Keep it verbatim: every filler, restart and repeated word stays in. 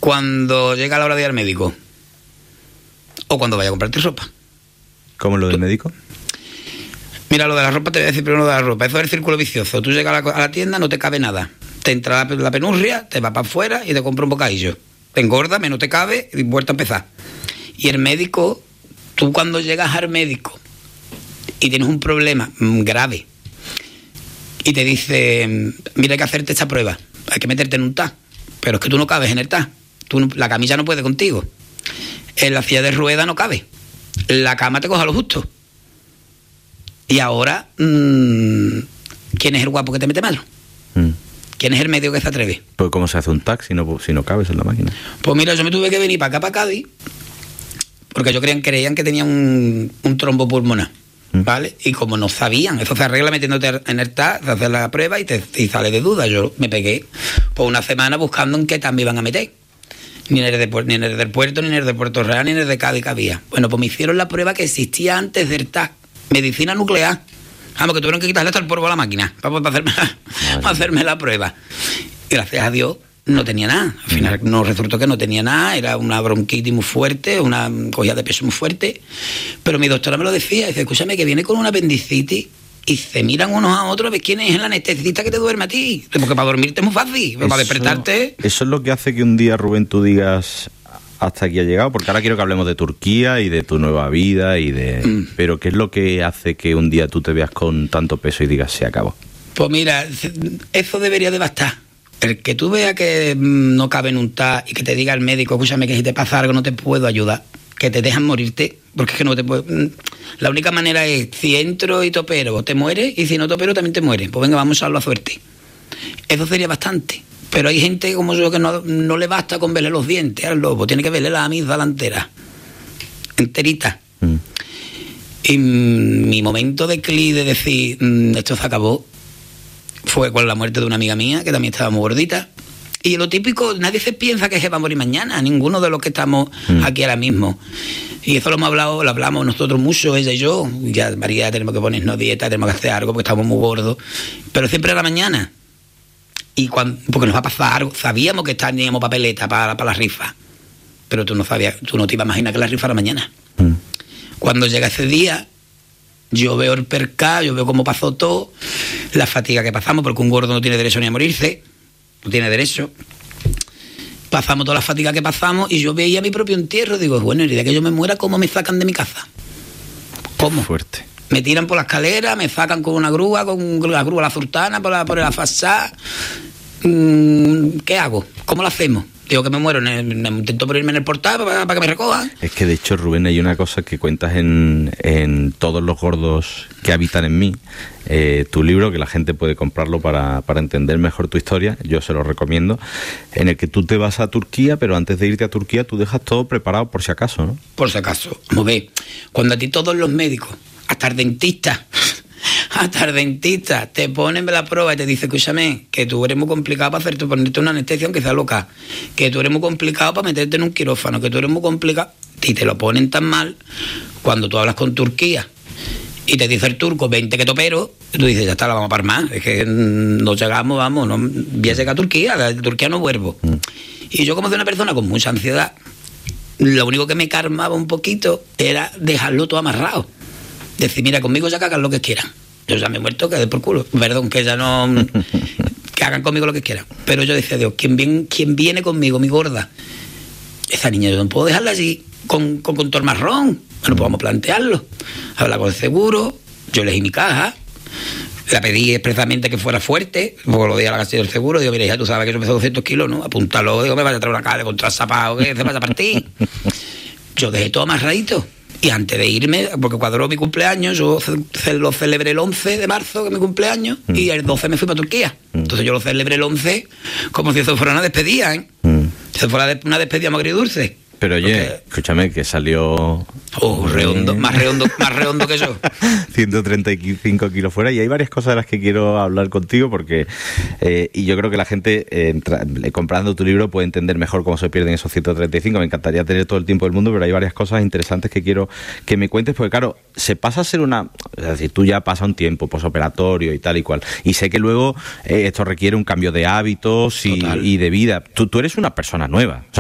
cuando llega la hora de ir al médico o cuando vaya a comprarte ropa. ¿Cómo lo del ¿Tú? médico? Mira, lo de la ropa, te voy a decir primero lo de la ropa. Eso es el círculo vicioso. Tú llegas a la, a la tienda, no te cabe nada. Te entra la, la penurria, te vas para afuera y te compra un bocadillo. Te engorda, menos te cabe y vuelta a empezar. Y el médico, tú cuando llegas al médico y tienes un problema grave y te dice, mira, hay que hacerte esta prueba, hay que meterte en un T A C, pero es que tú no cabes en el T A C. Tú, la camilla no puede contigo. En la silla de rueda no cabe. La cama te coja lo justo. Y ahora, mmm, ¿quién es el guapo que te mete mano? Mm. ¿Quién es el medio que se atreve? Pues ¿cómo se hace un taxi si no, si no cabes en la máquina? Pues mira, yo me tuve que venir para acá, para Cádiz, porque yo creían, creían que tenía un, un trombo pulmonar, mm. ¿vale? Y como no sabían, eso se arregla metiéndote en el T A C, se hace la prueba y te y sale de duda. Yo me pegué por una semana buscando en qué T A C me iban a meter. Ni en, el de, ni en el del puerto, ni en el de Puerto Real, ni en el de Cádiz que había. Bueno, pues me hicieron la prueba que existía antes del T A C. Medicina nuclear. Vamos, que tuvieron que quitarle hasta el polvo a la máquina para, para, hacerme, la, para hacerme la prueba. Y gracias a Dios no tenía nada. Al final nos resultó que no tenía nada. Era una bronquitis muy fuerte, una cogida de peso muy fuerte. Pero mi doctora me lo decía. Dice, escúchame, que viene con una apendicitis y se miran unos a otros a ver quién es el anestesista que te duerme a ti. Porque para dormirte es muy fácil, pero eso, para despertarte... Eso es lo que hace que un día, Rubén, tú digas... hasta aquí ha llegado, porque ahora quiero que hablemos de Turquía y de tu nueva vida y de... Mm. Pero ¿qué es lo que hace que un día tú te veas con tanto peso y digas se acabó? Pues mira, eso debería de bastar. El que tú veas que no cabe en un T A C y que te diga el médico, escúchame, que si te pasa algo no te puedo ayudar, que te dejan morirte, porque es que no te puedo... La única manera es, si entro y te opero, te mueres, y si no te opero también te mueres. Pues venga, vamos a darlo a suerte. Eso sería bastante. Pero hay gente como yo que no, no le basta con verle los dientes al lobo, tiene que verle la amígdala entera, enterita. Mm. Y mi momento de clic de decir, esto se acabó, fue con la muerte de una amiga mía, que también estaba muy gordita. Y lo típico, nadie se piensa que se va a morir mañana, ninguno de los que estamos mm. aquí ahora mismo. Y eso lo hemos hablado, lo hablamos nosotros mucho, ella y yo. Ya, María, tenemos que ponernos dieta, tenemos que hacer algo porque estamos muy gordos. Pero siempre era mañana. Y cuando, porque nos va a pasar algo, sabíamos que teníamos papeleta para, para la rifa, pero tú no sabías, tú no te ibas a imaginar que la rifa era mañana. Mm. Cuando llega ese día, yo veo el percal, yo veo cómo pasó todo, la fatiga que pasamos, porque un gordo no tiene derecho ni a morirse, no tiene derecho. Pasamos toda la fatiga que pasamos y yo veía mi propio entierro, digo, bueno, el día que yo me muera, ¿cómo me sacan de mi casa? ¿Cómo? Fuerte. Me tiran por la escalera, me sacan con una grúa, con la grúa la sultana, por la, por la fachada. ¿Qué hago? ¿Cómo lo hacemos? Digo que me muero, en el, intento ponerme en el portal para, para que me recojan. Es que de hecho, Rubén, hay una cosa que cuentas en, en Todos los gordos que habitan en mí, eh, tu libro, que la gente puede comprarlo para, para entender mejor tu historia, yo se lo recomiendo, en el que tú te vas a Turquía, pero antes de irte a Turquía tú dejas todo preparado por si acaso, ¿no? Por si acaso. Como ves, cuando a ti todos los médicos, hasta el dentista, hasta el dentista, te ponen la prueba y te dice, escúchame, que tú eres muy complicado para hacerte, ponerte una anestesia aunque sea loca, que tú eres muy complicado para meterte en un quirófano, que tú eres muy complicado, y te lo ponen tan mal, cuando tú hablas con Turquía y te dice el turco, vente que te opero, tú dices, ya está, la vamos a parar más, es que no llegamos, vamos, no, voy a llegar a Turquía, de Turquía no vuelvo. Mm. Y yo, como soy una persona con mucha ansiedad, lo único que me calmaba un poquito era dejarlo todo amarrado. Decir, mira, conmigo ya que hagan lo que quieran. Yo ya me he muerto, que de por culo. Perdón, que ya no... que hagan conmigo lo que quieran. Pero yo decía, Dios, ¿quién viene, quién viene conmigo, mi gorda? Esa niña yo no puedo dejarla así, con, con control marrón. Bueno, pues vamos a plantearlo. Hablar con el seguro, yo elegí mi caja, la pedí expresamente que fuera fuerte, porque lo di a la casa del seguro, digo, mira, ya tú sabes que yo peso doscientos kilos, ¿no? Apúntalo, digo, me vaya a traer una caja de contrazapado, que se vaya a partir. Yo dejé todo amarradito. Y antes de irme, porque cuadró mi cumpleaños, yo lo celebré el once de marzo, que es mi cumpleaños, mm. y el doce me fui para Turquía. Mm. Entonces yo lo celebré el once como si eso fuera una despedida, ¿eh? Mm. Si fuera una despedida muy agridulce. Pero oye, porque... escúchame, que salió... Oh, redondo, más redondo, más redondo que yo. ciento treinta y cinco kilos fuera. Y hay varias cosas de las que quiero hablar contigo porque... Eh, y yo creo que la gente, eh, entra, comprando tu libro, puede entender mejor cómo se pierden esos ciento treinta y cinco. Me encantaría tener todo el tiempo del mundo, pero hay varias cosas interesantes que quiero que me cuentes. Porque claro, se pasa a ser una... Es decir, tú ya pasa un tiempo posoperatorio y tal y cual. Y sé que luego eh, esto requiere un cambio de hábitos y, y de vida. Tú, tú eres una persona nueva. O sea,